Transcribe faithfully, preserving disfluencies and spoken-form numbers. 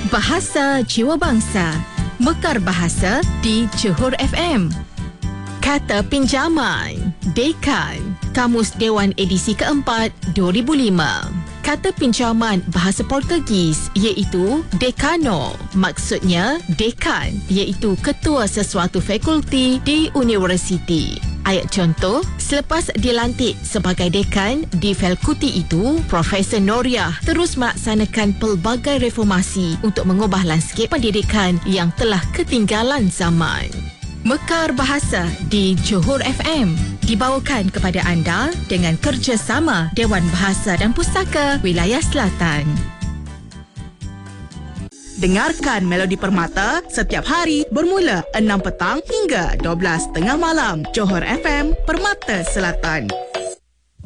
Bahasa Jiwa Bangsa, Mekar Bahasa di Johor F M. Kata pinjaman, Dekan, Kamus Dewan edisi keempat dua ribu lima. Kata pinjaman bahasa Portugis iaitu Decano. Maksudnya dekan iaitu ketua sesuatu fakulti di universiti. Ayat contoh, selepas dilantik sebagai dekan di fakulti itu, Profesor Noriah terus melaksanakan pelbagai reformasi untuk mengubah lanskip pendidikan yang telah ketinggalan zaman. Mekar Bahasa di Johor F M dibawakan kepada anda dengan kerjasama Dewan Bahasa dan Pustaka Wilayah Selatan. Dengarkan Melodi Permata setiap hari bermula enam petang hingga dua belas tengah malam. Johor F M, Permata Selatan.